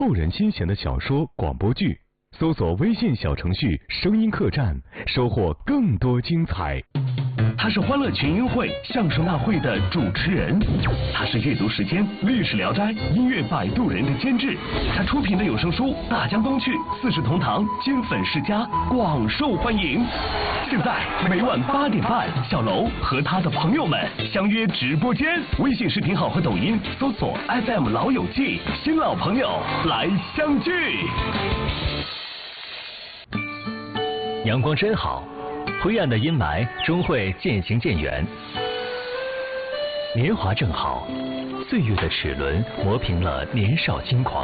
逗人心弦的小说、广播剧，搜索微信小程序“声音客栈”，收获更多精彩。 他是欢乐群英会相声大会的主持人，他是阅读时间、历史聊斋、音乐摆渡人的监制，他出品的有声书《大江东去》《四世同堂》金粉世家广受欢迎。现在每晚8点半，小楼和他的朋友们相约直播间，微信视频号和抖音搜索 FM 老友记，新老朋友来相聚。阳光真好，灰暗的阴霾终会渐行渐远。年华正好，岁月的齿轮磨平了年少轻狂。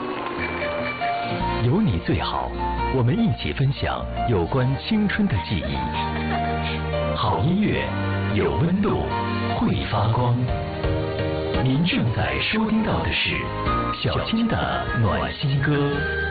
有你最好，我们一起分享有关青春的记忆。好音乐，有温度，会发光。您正在收听到的是小青的暖心歌。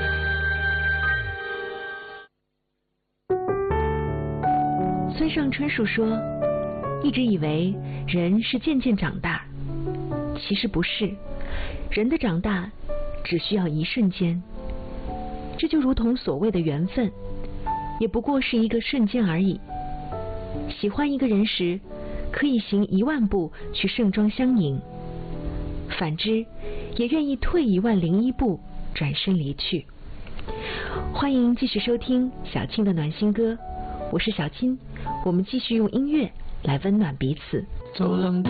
村上春树说，一直以为人是渐渐长大，其实不是，人的长大只需要一瞬间。这就如同所谓的缘分，也不过是一个瞬间而已。喜欢一个人时，可以行1万步去盛装相迎，反之也愿意退10001步转身离去。欢迎继续收听小青的暖心歌，我是小青，我们继续用音乐来温暖彼此。 走廊